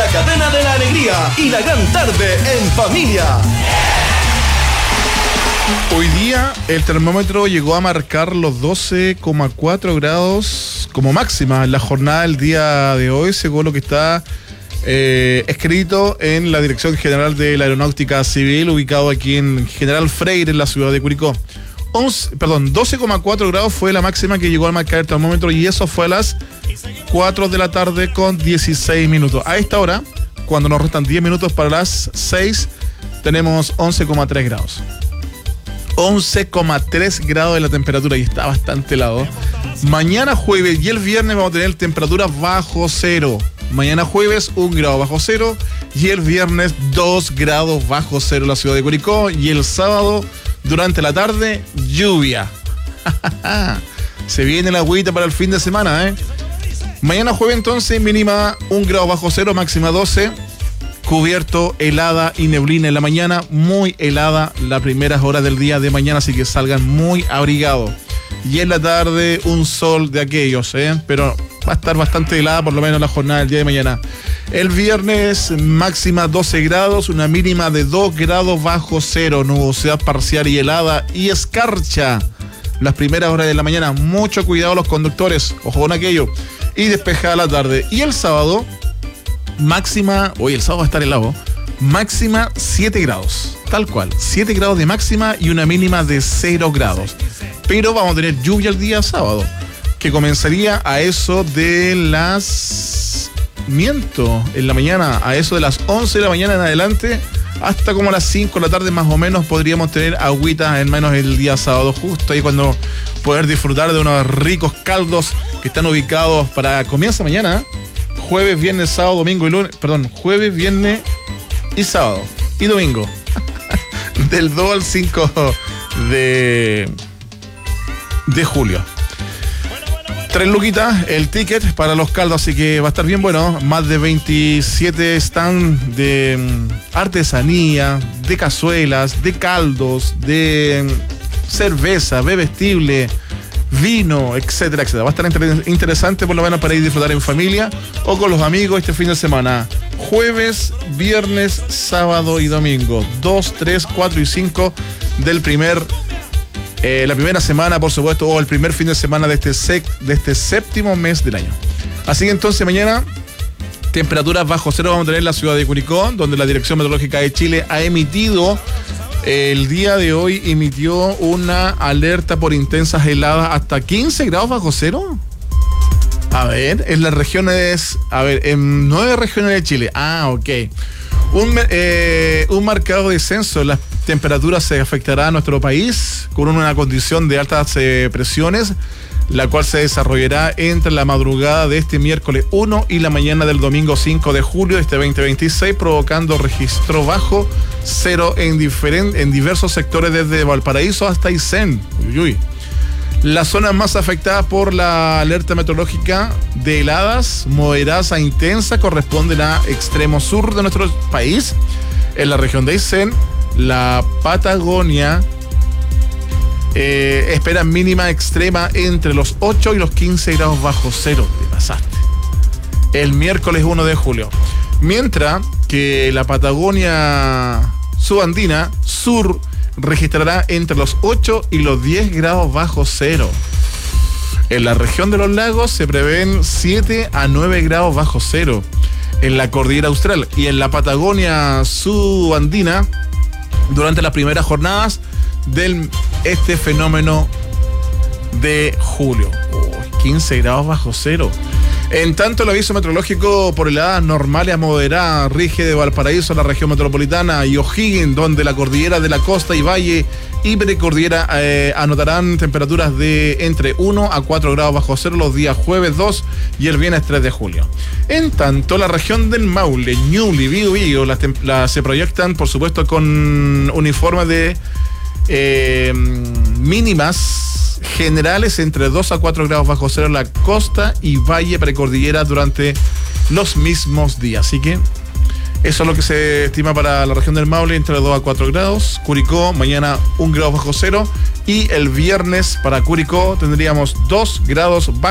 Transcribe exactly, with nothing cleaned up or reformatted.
cadena de la alegría y la gran tarde en familia. Hoy día el termómetro llegó a marcar los doce coma cuatro grados como máxima en la jornada del día de hoy, según lo que está eh, escrito en la Dirección General de la Aeronáutica Civil, ubicado aquí en General Freire, en la ciudad de Curicó. once, perdón, doce coma cuatro grados fue la máxima que llegó a marcar el termómetro, y eso fue a las cuatro de la tarde con dieciséis minutos. A esta hora, cuando nos restan diez minutos para las seis, tenemos once coma tres grados. once coma tres grados de la temperatura y está bastante helado. Mañana jueves y el viernes vamos a tener temperaturas bajo cero. Mañana jueves un grado bajo cero y el viernes dos grados bajo cero en la ciudad de Curicó, y el sábado durante la tarde lluvia. Se viene la agüita para el fin de semana, ¿eh? Mañana jueves entonces mínima un grado bajo cero, máxima doce. Cubierto, helada y neblina en la mañana, muy helada las primeras horas del día de mañana, así que salgan muy abrigados. Y en la tarde un sol de aquellos, ¿eh? Pero va a estar bastante helada por lo menos la jornada del día de mañana. El viernes máxima doce grados, una mínima de dos grados bajo cero, nubosidad parcial y helada y escarcha las primeras horas de la mañana. Mucho cuidado los conductores, ojo con aquello. Y despejada la tarde. Y el sábado máxima, hoy el sábado va a estar helado, máxima siete grados, tal cual, siete grados de máxima y una mínima de cero grados. Pero vamos a tener lluvia el día sábado, que comenzaría a eso de las, miento, en la mañana, a eso de las once de la mañana en adelante, hasta como a las cinco de la tarde más o menos podríamos tener agüita en menos el día sábado, justo ahí cuando poder disfrutar de unos ricos caldos que están ubicados para, comienza mañana, ¿eh? Jueves, viernes, sábado, domingo y lunes. Perdón, jueves, viernes y sábado. Y domingo. Del dos al cinco de, de julio. Tres luquitas, el ticket para los caldos, así que va a estar bien bueno. Más de veintisiete stands de artesanía, de cazuelas, de caldos, de cerveza, bebestible, vino, etcétera, etcétera. Va a estar inter- interesante por lo menos para ir a disfrutar en familia o con los amigos este fin de semana. Jueves, viernes, sábado y domingo. dos, tres, cuatro y cinco del primer, eh, la primera semana, por supuesto, o el primer fin de semana de este, sec, de este séptimo mes del año. Así que entonces mañana, temperaturas bajo cero vamos a tener en la ciudad de Curicó, donde la Dirección Meteorológica de Chile ha emitido, el día de hoy emitió una alerta por intensas heladas hasta quince grados bajo cero. A ver, en las regiones, a ver, en nueve regiones de Chile. Ah, ok. Un, eh, un marcado descenso en las temperaturas se afectará a nuestro país con una condición de altas eh, presiones, la cual se desarrollará entre la madrugada de este miércoles uno y la mañana del domingo cinco de julio de este veinte veintiséis, provocando registro bajo cero en, diferen, en diversos sectores desde Valparaíso hasta Aysén. Uy, uy. Las zonas más afectadas por la alerta meteorológica de heladas moderadas a intensas corresponden a extremo sur de nuestro país, en la región de Aysén, la Patagonia. Eh, esperan mínima extrema entre los ocho y los quince grados bajo cero. Te pasaste. El miércoles uno de julio. Mientras que la Patagonia subandina sur registrará entre los ocho y los diez grados bajo cero. En la región de los lagos se prevén siete a nueve grados bajo cero. En la cordillera austral y en la Patagonia subandina, durante las primeras jornadas de este fenómeno de julio. Oh, quince grados bajo cero. En tanto, el aviso meteorológico por heladas normales a moderadas rige de Valparaíso a la región metropolitana y O'Higgins, donde la cordillera de la costa y valle y precordillera eh, anotarán temperaturas de entre uno a cuatro grados bajo cero los días jueves dos y el viernes tres de julio. En tanto, la región del Maule, Ñuble, Bío, Bío, las, las se proyectan, por supuesto, con uniformes de eh, mínimas generales entre dos a cuatro grados bajo cero en la costa y valle precordillera durante los mismos días. Así que eso es lo que se estima para la región del Maule, entre dos a cuatro grados. Curicó, mañana un grado bajo cero. Y el viernes para Curicó tendríamos dos grados bajo